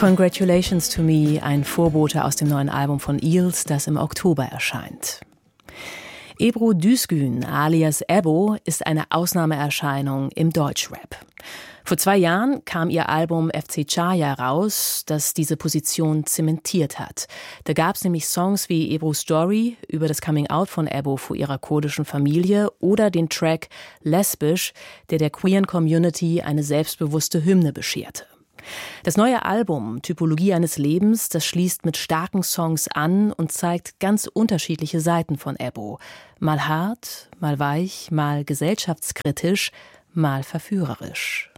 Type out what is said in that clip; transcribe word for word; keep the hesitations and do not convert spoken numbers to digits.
Congratulations to Me, ein Vorbote aus dem neuen Album von Eels, das im Oktober erscheint. Ebru Düzgün alias Ebbo ist eine Ausnahmeerscheinung im Deutschrap. Vor zwei Jahren kam ihr Album F C Chaya raus, das diese Position zementiert hat. Da gab es nämlich Songs wie Ebru Story über das Coming-out von Ebbo vor ihrer kurdischen Familie oder den Track Lesbisch, der der queeren Community eine selbstbewusste Hymne bescherte. Das neue Album Typologie eines Lebens, das schließt mit starken Songs an und zeigt ganz unterschiedliche Seiten von Ebbo. Mal hart, mal weich, mal gesellschaftskritisch, mal verführerisch.